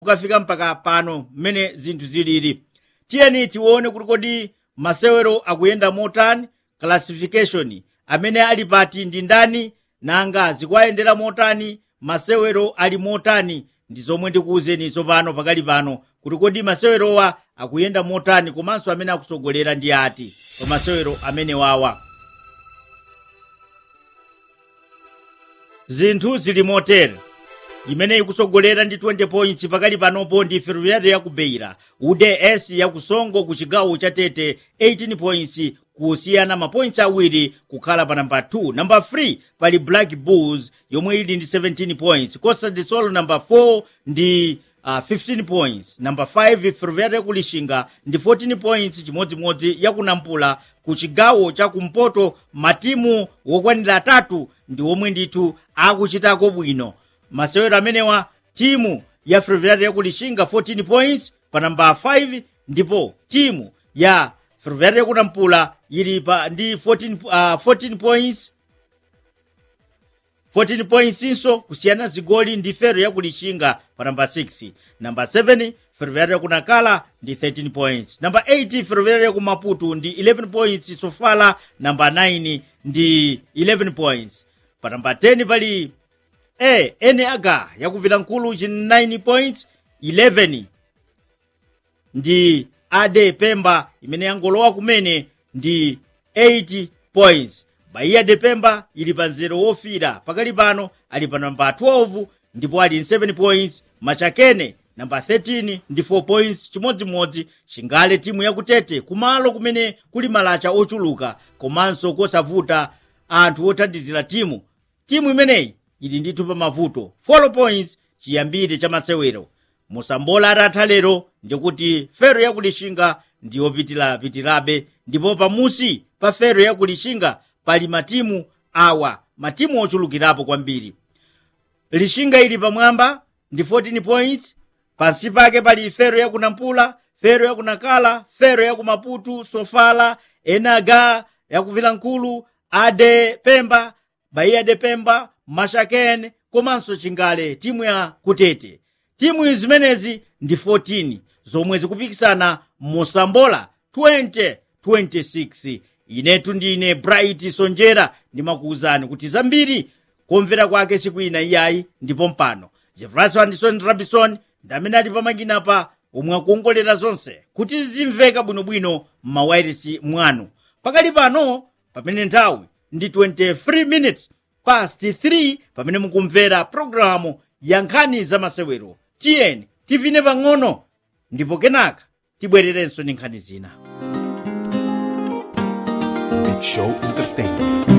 kukafika mpaka pano mmene zinthu zilili. Tiyeni tione kuti kodi masewero akuyenda motani, classification amene ali pati ndi ndani, nanga zikuyendera motani, masewero ali motani. Ndi zomwe ndikuwuzeni tsopano pakali pano kuti kodi masewerowa akuyenda motani komanso amene akusogolera ndi ati pa masewero amene wawa. Zinthu zili motere: imene ikusogolera ndi 20 points pakali panopo ndi Ferroviário ya ku Beira, UDS ya ku Songo ku chigawo cha Tete 18 points, kusiyana mapoints awiri kukhala pa namba 2. Namba 3 pali Black Bulls yomwe ili ndi 17 points, Costa de Sol namba 4 ndi 15 points. Namba 5 Ferroviário ku Lixinga ndi 14 points chimodzimodzi ya ku Nampula. Ku chigawo cha kumpoto matimu wokwanira 3 ndi omwe ndithu akuchitako bwino masewero amenewa. Timu ya Ferroviário ya ku Lixinga 14 points pa namba 5, ndipo timu ya Ferroviário ya ku Nampula ili pa ndi 14 points. 14 points inso kusiyana zigoli ndi Ferro ya ku Lixinga pa namba 6. Namba 7 Ferroviário ya ku Nakala ndi 13 points. Namba 8 Ferroviário ya ku Maputo ndi 11 points. Sofala namba 9 ndi 11 points. Pa namba 10 pali NH ya ku Vilankulu 9 points, 11 ndi AD Pemba imene yangolowa kumene ndi 8 points. Bahia de Pemba ili pa nzero wofira pakali pano ali pa namba 12 ndipo ali 7 points. Machakene namba 13 ndi 4 points chimodzimodzi. Chingale timu ya kutete kumalo kumene kuli malacha ochuluka komanso kosavuta anthu othandizira timu imeneyi ili ndithu pa mavuto 4 points chiyambire cha masewero. Musambola atatha lero ndikuti Ferro ya ku Lixinga ndiyopitirabe, ndipo pamusi pa Ferro ya ku Lixinga pali matimu awa, matimu ochulukirapo kwambiri. Lixinga ili pamwamba ndi 14 points, pansi pake pali Ferro ya ku Nampula, Ferro ya ku Nakala, Ferro ya ku Maputo, Sofala, NH ya ku Vilankulu, AD Pemba, Bahia de Pemba, Mashakene komanso Chingale timu ya kutete. Timu zimenezi ndi 14 zomwe zikupikisana Mosambola 2026. Inetu ndine Bright Sonjera ndimakuwuzani kuti zambiri kumvera kwake siku ina iyayi ndipo mpano Jefferson Anderson Robinson ndamene ali pamangina pa omwe akuongolera zonse kuti zimveka bwinobwino m'mawayiresi mwanu. Pakali pano pamene nthawi ndi 23 minutes past 3 pamene mukumvera programu ya nkhani za masewero. Tiyeni tivine pang'ono ndipo kenaka tibwererenso ndi nkhani zina. Big Show Entertainment.